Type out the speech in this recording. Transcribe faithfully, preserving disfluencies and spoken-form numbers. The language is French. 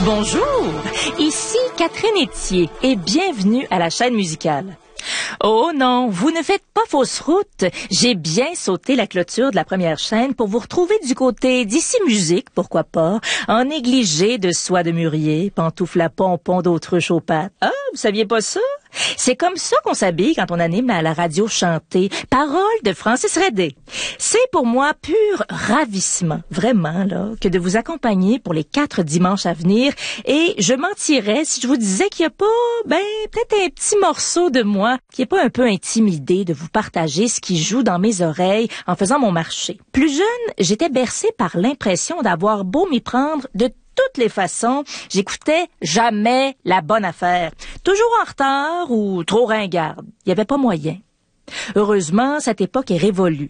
Bonjour, ici Catherine Etier et bienvenue à la chaîne musicale. Oh non, vous ne faites pas fausse route. J'ai bien sauté la clôture de la première chaîne pour vous retrouver du côté d'ici musique, pourquoi pas, en négligé de soie de mûrier, pantoufles à pompons d'autruche aux pattes. Ah, vous saviez pas ça? C'est comme ça qu'on s'habille quand on anime à la radio chantée. Paroles de Francis Redé. C'est pour moi pur ravissement, vraiment, là, que de vous accompagner pour les quatre dimanches à venir. Et je mentirais si je vous disais qu'il n'y a pas, ben, peut-être un petit morceau de moi qui est pas un peu intimidé de vous partager ce qui joue dans mes oreilles en faisant mon marché. Plus jeune, j'étais bercée par l'impression d'avoir beau m'y prendre de toutes les façons, j'écoutais jamais la bonne affaire. Toujours en retard ou trop ringarde. Il n'y avait pas moyen. Heureusement, cette époque est révolue.